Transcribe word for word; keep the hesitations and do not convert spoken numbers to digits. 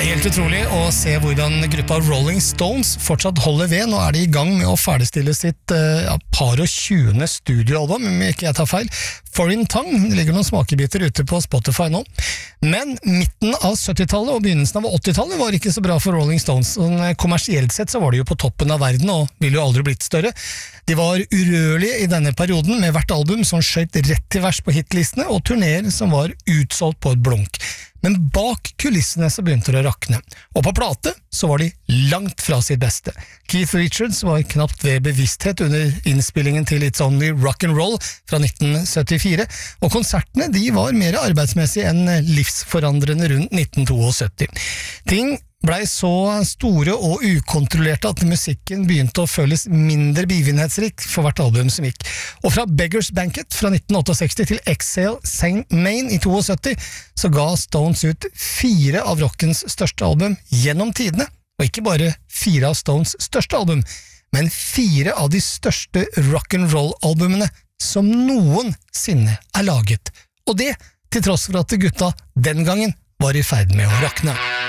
er helt utrolig å se hvordan gruppa Rolling Stones fortsatt holder ved. Nå er de i gang med å ferdigstille sitt ja, par og tjuende studioalbum, om ikke jeg tar feil. Foreign Tongue, det ligger noen smakebiter ute på Spotify nå. Men midten av syttitallet og begynnelsen av åttitallet var ikke så bra for Rolling Stones. Sånn, kommersielt sett så var de jo på toppen av verden og ville jo aldri blitt større. De var urørlige i denne perioden med hvert album som skjøt rett til vers på hitlistene og turnéer som var utsolgt på et blunk. Men bak kulissene så begynte det å rakne. Og på plate så var de langt fra sitt beste. Keith Richards var knapt ved bevissthet under innspillingen til It's Only Rock and Roll fra nitten syttifire, og konsertene de var mer arbeidsmessige enn livsforandrende rundt nitten syttito. Ting blei så store og ukontrollerte at musikken begynte å føles mindre begivenhetsrik for hvert album som gikk. Og fra Beggar's Banquet fra nitten sekstiåtte til Exhale Saint Main i syttito så ga Stones ut fire av rockens største album gjennom tidene, og ikke bare fire av Stones største album, men fire av de største rock'n'roll-albumene som noensinne er laget. Og det til tross for at gutta den gangen var i ferd med å rakne.